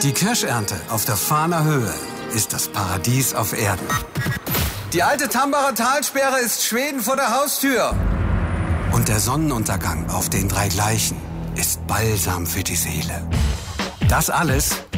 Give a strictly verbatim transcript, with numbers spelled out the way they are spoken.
Die Kirschernte auf der Fahner Höhe ist das Paradies auf Erden. Die alte Tambacher Talsperre ist Schweden vor der Haustür. Und der Sonnenuntergang auf den drei Gleichen ist Balsam für die Seele. Das alles